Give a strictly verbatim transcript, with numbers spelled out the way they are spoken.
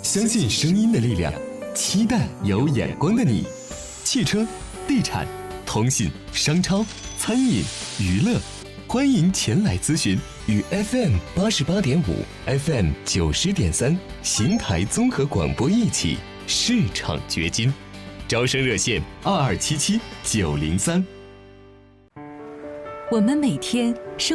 相信声音的力量，期待有眼光的你。汽车、地产、通信、商超、餐饮、娱乐，欢迎前来咨询。与 F M 八十八点五、F M 九十点三邢台综合广播一起市场掘金。招生热线二二七七九零三。 我们每天生